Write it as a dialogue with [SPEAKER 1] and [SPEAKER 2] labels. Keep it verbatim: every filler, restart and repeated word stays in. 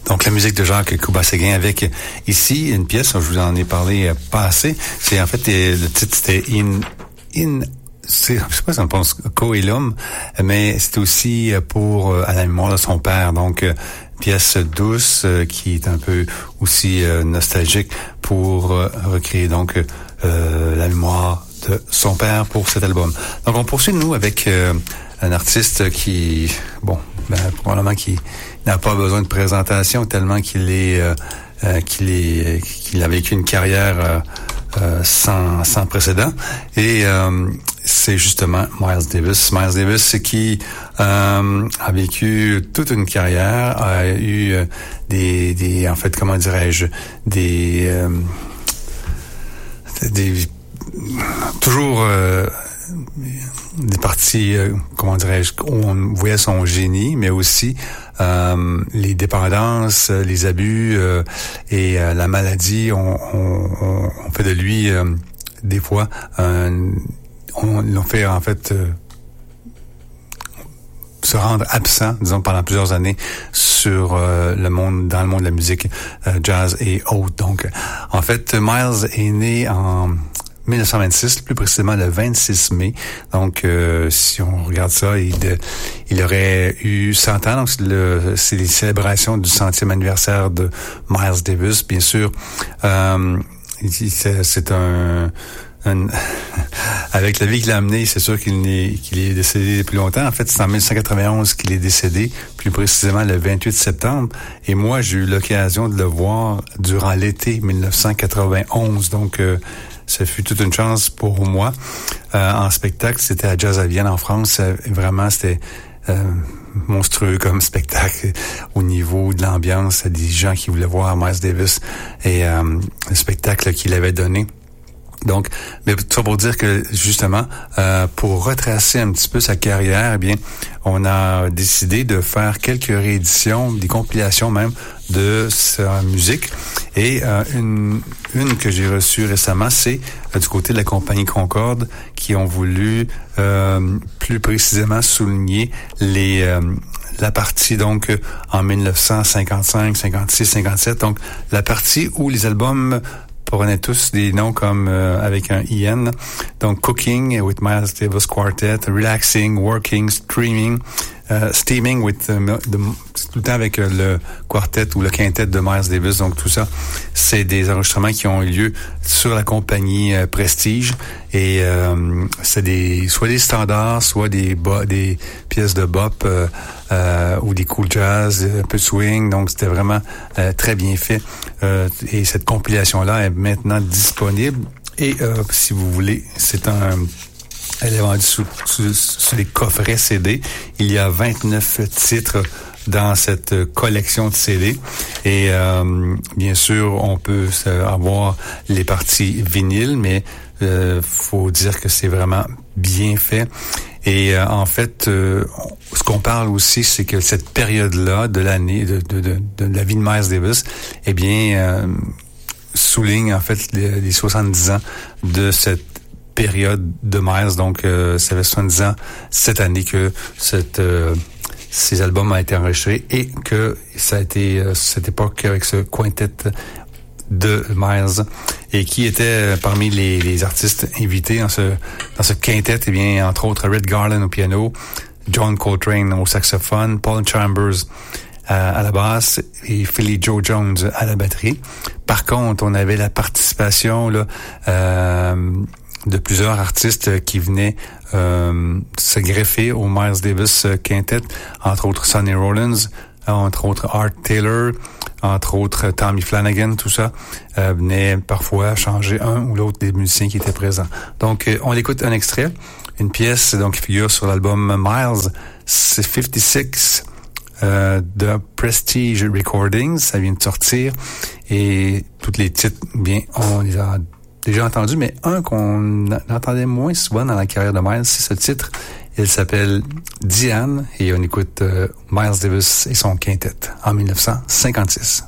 [SPEAKER 1] Donc, la musique de Jacques Coubas-Séguin avec ici une pièce, je vous en ai parlé pas assez. C'est en fait, le titre c'était In... in c'est, je sais pas si on pense Coelum, mais c'est aussi pour à la mémoire de son père. Donc, pièce douce euh, qui est un peu aussi euh, nostalgique pour euh, recréer donc euh, la mémoire de son père pour cet album. Donc, on poursuit nous avec euh, un artiste qui, bon, ben, probablement qui n'a pas besoin de présentation tellement qu'il est, euh, euh, qu'il est, qu'il a vécu une carrière euh, euh, sans, sans précédent. Et euh, c'est justement Miles Davis. Miles Davis qui euh, a vécu toute une carrière, a eu euh, des, des, en fait, comment dirais-je, des, euh, des, toujours euh, des parties, euh, comment dirais-je, où on voyait son génie, mais aussi euh, les dépendances, les abus euh, et euh, la maladie ont on, on fait de lui euh, des fois un on l'ont fait en fait euh, se rendre absent, disons, pendant plusieurs années sur euh, le monde, dans le monde de la musique euh, jazz et autres. Donc, en fait, Miles est né en dix-neuf cent vingt-six, plus précisément le vingt-six mai. Donc, euh, si on regarde ça, il, de, il aurait eu cent ans. Donc, c'est, le, c'est les célébrations du centième anniversaire de Miles Davis, bien sûr. Euh, c'est, c'est un... Un, avec la vie qu'il a amenée, c'est sûr qu'il est, qu'il est décédé depuis longtemps. En fait, c'est en dix-neuf cent quatre-vingt-onze qu'il est décédé, plus précisément le vingt-huit septembre. Et moi, j'ai eu l'occasion de le voir durant l'été dix-neuf cent quatre-vingt-onze. Donc, euh, ça fut toute une chance pour moi. Euh, en spectacle, c'était à Jazz à Vienne en France. Euh, vraiment, c'était euh, monstrueux comme spectacle au niveau de l'ambiance, des gens qui voulaient voir Miles Davis et euh, le spectacle qu'il avait donné. Donc, mais tout ça pour dire que justement, euh, pour retracer un petit peu sa carrière, eh bien, on a décidé de faire quelques rééditions, des compilations même de sa musique. Et euh, une, une que j'ai reçue récemment, c'est euh, du côté de la compagnie Concorde, qui ont voulu euh, plus précisément souligner les euh, la partie donc en dix-neuf cent cinquante-cinq, cinquante-six, cinquante-sept, donc la partie où les albums prenaient tous des noms comme euh, avec un I N. Donc, Cooking with Miles Davis Quartet, Relaxing, Working, Streaming, uh, Steaming with uh, the, tout le temps avec euh, le quartet ou le quintet de Miles Davis. Donc, tout ça, c'est des enregistrements qui ont eu lieu sur la compagnie euh, Prestige. Et euh, c'est des soit des standards, soit des bo- des pièces de bop euh, euh, ou des cool jazz, un peu de swing. Donc, c'était vraiment euh, très bien fait. Euh, et cette compilation-là est maintenant disponible. Et euh, si vous voulez, c'est un... Elle est vendue sous, sous, sous les coffrets C D. Il y a vingt-neuf titres dans cette collection de C D. Et euh, bien sûr, on peut avoir les parties vinyles, mais euh, faut dire que c'est vraiment bien fait. Et euh, en fait, euh, ce qu'on parle aussi, c'est que cette période-là de l'année, de, de, de, de la vie de Miles Davis, eh bien, euh, souligne en fait les, les soixante-dix ans de cette période de Miles. Donc, euh, ça fait soixante-dix ans cette année que cette euh, ces albums ont été enregistrés et que ça a été euh, cette époque avec ce quintet de Miles et qui était parmi les, les artistes invités dans ce dans ce quintet, eh bien, entre autres Red Garland au piano, John Coltrane au saxophone, Paul Chambers à, à la basse et Philly Joe Jones à la batterie. Par contre, on avait la participation là euh, de plusieurs artistes qui venaient euh, se greffer au Miles Davis Quintet, entre autres Sonny Rollins, entre autres Art Taylor, entre autres Tommy Flanagan, tout ça euh, venait parfois changer un ou l'autre des musiciens qui étaient présents. Donc, euh, on écoute un extrait, une pièce donc qui figure sur l'album Miles, c'est cinquante-six euh, de Prestige Recordings, ça vient de sortir, et tous les titres, bien, on les a déjà entendus, mais un qu'on entendait moins souvent dans la carrière de Miles, c'est ce titre. Il s'appelle Diane et on écoute euh, Miles Davis et son quintet en dix-neuf cent cinquante-six.